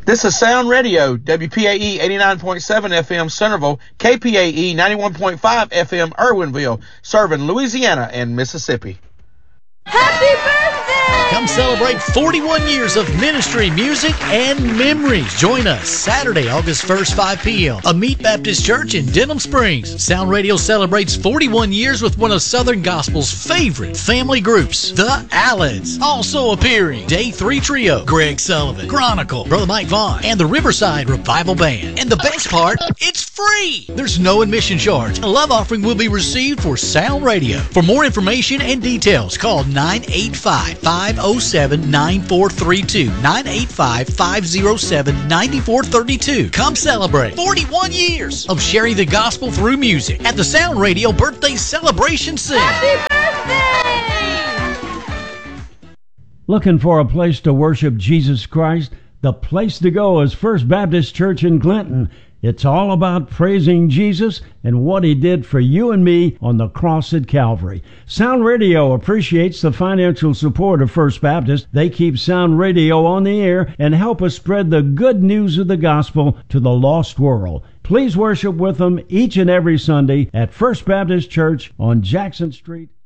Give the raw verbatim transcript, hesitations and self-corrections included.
This is Sound Radio, W P A E eighty-nine point seven F M Centerville, K P A E ninety-one point five F M Irwinville, serving Louisiana and Mississippi. Happy birthday! Come celebrate forty-one years of ministry, music, and memories. Join us Saturday, August first, five p.m. Amite Baptist Church in Denham Springs. Sound Radio celebrates forty-one years with one of Southern Gospel's favorite family groups, the Allens. Also appearing, Day three Trio, Greg Sullivan, Chronicle, Brother Mike Vaughn, and the Riverside Revival Band. And the best part, it's free! There's no admission charge. A love offering will be received for Sound Radio. For more information and details, call nine eight five, five oh seven, nine four three two. nine eight five, five oh seven, nine four three two. Come celebrate forty-one years of sharing the gospel through music at the Sound Radio Birthday Celebration Center. Happy birthday! Looking for a place to worship Jesus Christ? The place to go is First Baptist Church in Clinton. It's all about praising Jesus and what he did for you and me on the cross at Calvary. Sound Radio appreciates the financial support of First Baptist. They keep Sound Radio on the air and help us spread the good news of the gospel to the lost world. Please worship with them each and every Sunday at First Baptist Church on Jackson Street.